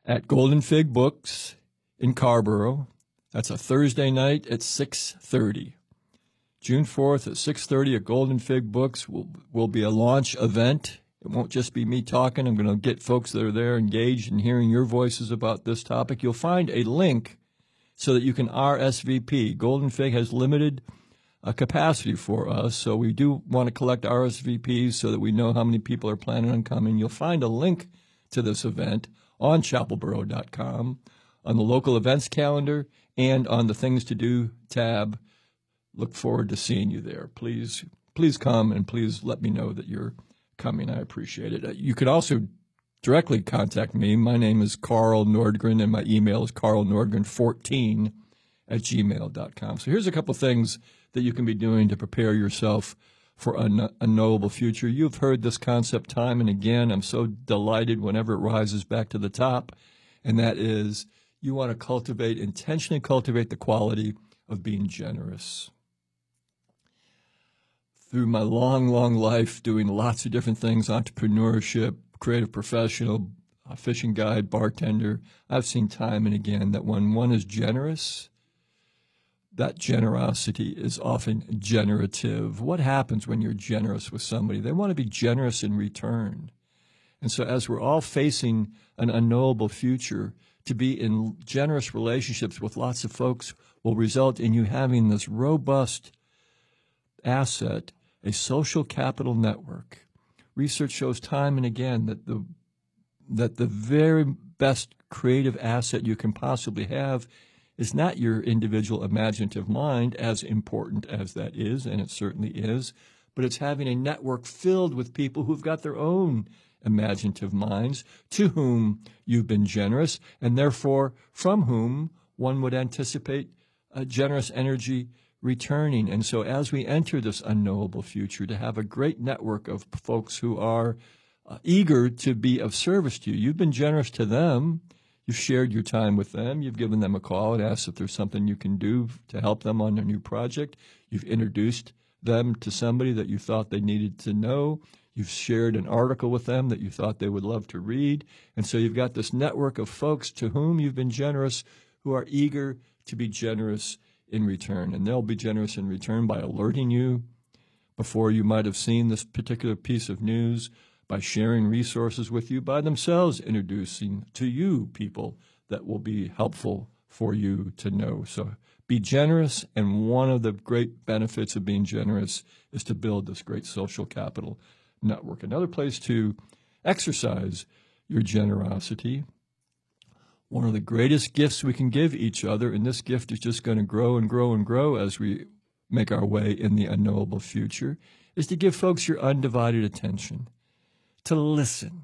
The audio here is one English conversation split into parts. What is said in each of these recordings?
at Golden Fig Books in Carborough. That's a Thursday night at 6:30. June 4th at 6:30 at Golden Fig Books will be a launch event. It won't just be me talking. I'm going to get folks that are there engaged in hearing your voices about this topic. You'll find a link so that you can RSVP. Golden Fig has limited capacity for us, so we do want to collect RSVPs so that we know how many people are planning on coming. You'll find a link to this event on chapelboro.com, on the local events calendar, and on the Things to Do tab. Look forward to seeing you there. Please come, and please let me know that you're coming. I appreciate it. You could also directly contact me. My name is Carl Nordgren, and my email is carlnordgren14@gmail.com. So here's a couple things that you can be doing to prepare yourself for a knowable future. You've heard this concept time and again. I'm so delighted whenever it rises back to the top, and that is you want to intentionally cultivate the quality of being generous. Through my long, long life doing lots of different things, entrepreneurship, creative professional, fishing guide, bartender, I've seen time and again that when one is generous, that generosity is often generative. What happens when you're generous with somebody? They want to be generous in return. And so as we're all facing an unknowable future, to be in generous relationships with lots of folks will result in you having this robust asset, a social capital network. Research shows time and again that the very best creative asset you can possibly have is not your individual imaginative mind, as important as that is, and it certainly is, but it's having a network filled with people who've got their own imaginative minds to whom you've been generous, and therefore from whom one would anticipate a generous energy returning. And so as we enter this unknowable future, to have a great network of folks who are eager to be of service to you. You've been generous to them. You've shared your time with them. You've given them a call and asked if there's something you can do to help them on their new project. You've introduced them to somebody that you thought they needed to know. You've shared an article with them that you thought they would love to read. And so you've got this network of folks to whom you've been generous who are eager to be generous in return. And they'll be generous in return by alerting you before you might have seen this particular piece of news, by sharing resources with you, by themselves introducing to you people that will be helpful for you to know. So be generous, and one of the great benefits of being generous is to build this great social capital network. Another place to exercise your generosity, one of the greatest gifts we can give each other, and this gift is just going to grow and grow and grow as we make our way in the unknowable future, is to give folks your undivided attention. To listen,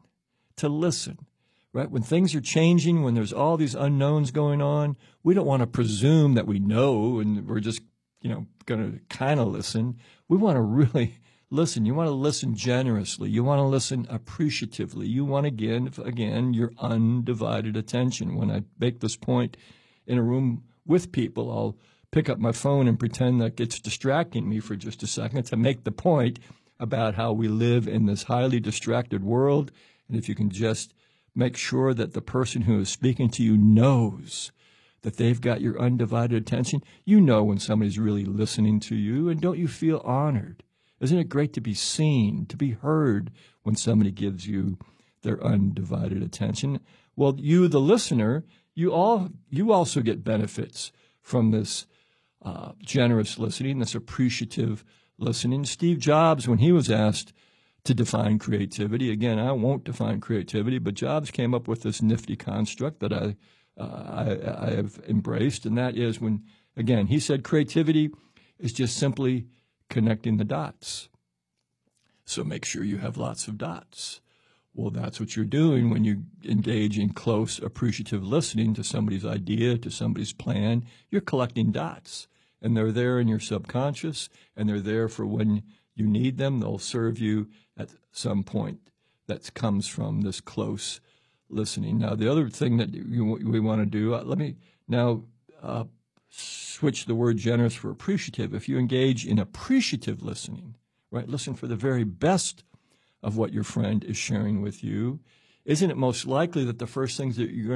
right? When things are changing, when there's all these unknowns going on, we don't want to presume that we know and we're just, going to kind of listen. We want to really listen. You want to listen generously. You want to listen appreciatively. You want to give, again, your undivided attention. When I make this point in a room with people, I'll pick up my phone and pretend that it's distracting me for just a second to make the point about how we live in this highly distracted world. And if you can just make sure that the person who is speaking to you knows that they've got your undivided attention, you know when somebody's really listening to you, and don't you feel honored? Isn't it great to be seen, to be heard when somebody gives you their undivided attention? Well, you, the listener, you also get benefits from this generous listening, this appreciative listening. Steve Jobs, when he was asked to define creativity, again, I won't define creativity, but Jobs came up with this nifty construct that I have embraced, and that is when, again, he said creativity is just simply connecting the dots. So make sure you have lots of dots. Well, that's what you're doing when you engage in close, appreciative listening to somebody's idea, to somebody's plan. You're collecting dots. And they're there in your subconscious, and they're there for when you need them. They'll serve you at some point that comes from this close listening. Now, the other thing that we want to do, let me now switch the word generous for appreciative. If you engage in appreciative listening, right, listen for the very best of what your friend is sharing with you, isn't it most likely that the first things that you're